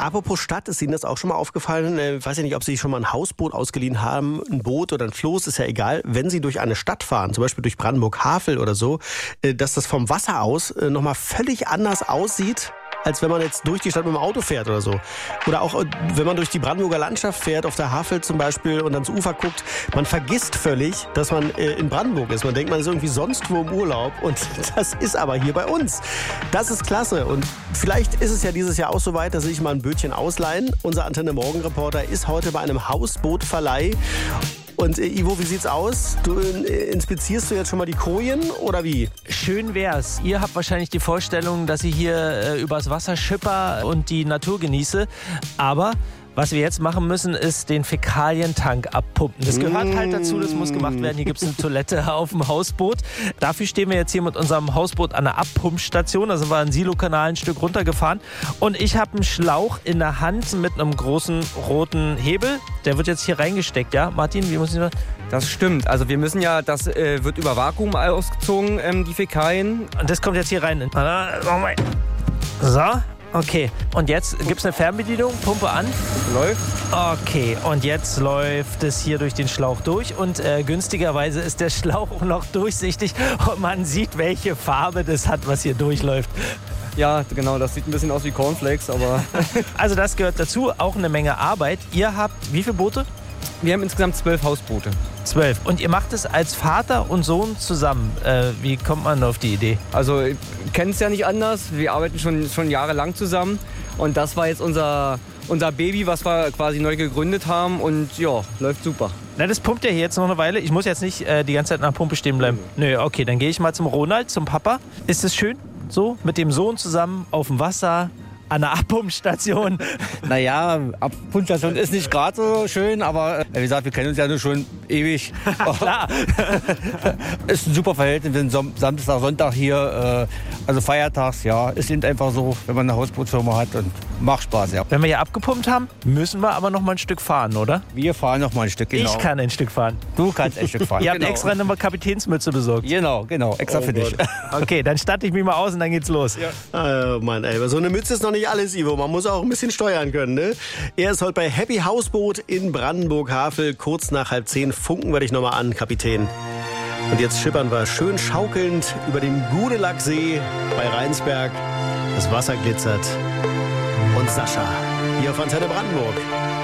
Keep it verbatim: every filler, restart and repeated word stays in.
Apropos Stadt, ist Ihnen das auch schon mal aufgefallen? Ich weiß ja nicht, ob Sie schon mal ein Hausboot ausgeliehen haben, ein Boot oder ein Floß, ist ja egal. Wenn Sie durch eine Stadt fahren, zum Beispiel durch Brandenburg-Havel oder so, dass das vom Wasser aus nochmal völlig anders aussieht, als wenn man jetzt durch die Stadt mit dem Auto fährt oder so. Oder auch, wenn man durch die Brandenburger Landschaft fährt, auf der Havel zum Beispiel, und ans Ufer guckt, man vergisst völlig, dass man äh, in Brandenburg ist. Man denkt, man ist irgendwie sonst wo im Urlaub, und das ist aber hier bei uns. Das ist klasse, und vielleicht ist es ja dieses Jahr auch so weit, dass Sie sich mal ein Bötchen ausleihen. Unser Antenne Morgen Reporter ist heute bei einem Hausbootverleih. Und äh, Ivo, wie sieht's aus? Du äh, inspizierst du jetzt schon mal die Kojen oder wie? Schön wär's. Ihr habt wahrscheinlich die Vorstellung, dass ich hier äh, übers Wasser schipper und die Natur genieße. Aber was wir jetzt machen müssen, ist den Fäkalientank abpumpen. Das gehört mmh. halt dazu, das muss gemacht werden. Hier gibt es eine Toilette auf dem Hausboot. Dafür stehen wir jetzt hier mit unserem Hausboot an der Abpumpstation. Da sind wir einen Silokanal ein Stück runtergefahren. Und ich habe einen Schlauch in der Hand mit einem großen roten Hebel. Der wird jetzt hier reingesteckt, ja? Martin, wie muss ich das? Das stimmt. Also wir müssen ja, das äh, wird über Vakuum ausgezogen, ähm, die Fäkalien. Und das kommt jetzt hier rein. So. Okay, und jetzt gibt es eine Fernbedienung, Pumpe an. Läuft. Okay, und jetzt läuft es hier durch den Schlauch durch, und äh, günstigerweise ist der Schlauch auch noch durchsichtig und man sieht, welche Farbe das hat, was hier durchläuft. Ja, genau, das sieht ein bisschen aus wie Cornflakes, aber... Also das gehört dazu, auch eine Menge Arbeit. Ihr habt wie viele Boote? Wir haben insgesamt zwölf Hausboote. Zwölf. Und ihr macht es als Vater und Sohn zusammen. Äh, wie kommt man auf die Idee? Also, ich kenne es ja nicht anders. Wir arbeiten schon, schon jahrelang zusammen. Und das war jetzt unser, unser Baby, was wir quasi neu gegründet haben. Und ja, läuft super. Na, das pumpt ja hier jetzt noch eine Weile. Ich muss jetzt nicht äh, die ganze Zeit nach der Pumpe stehen bleiben. Mhm. Nö, okay, dann gehe ich mal zum Ronald, zum Papa. Ist es schön, so mit dem Sohn zusammen auf dem Wasser? An der Abpumpstation. Naja, Abpumpstation ist nicht gerade so schön, aber wie gesagt, wir kennen uns ja nur schon ewig. Klar. Ist ein super Verhältnis, wir sind Samstag, Sonntag hier, also feiertags, ja. Ist eben einfach so, wenn man eine Hausbootfirma hat, und macht Spaß, ja. Wenn wir hier abgepumpt haben, müssen wir aber noch mal ein Stück fahren, oder? Wir fahren noch mal ein Stück, genau. Ich kann ein Stück fahren. Du kannst ein Stück fahren. Ihr genau. habt extra eine Kapitänsmütze besorgt. Genau, genau, extra oh für dich. Okay, dann statte ich mich mal aus und dann geht's los. Ja. Oh Mann, ey, so eine Mütze ist noch nicht alles, Ivo. Man muss auch ein bisschen steuern können, ne? Er ist heute bei Happy Hausboot in Brandenburg-Havel. Kurz nach halb zehn funken wir dich nochmal an, Kapitän. Und jetzt schippern wir schön schaukelnd über den Gudelacksee bei Rheinsberg. Das Wasser glitzert. Und Sascha, hier auf Antenne Brandenburg.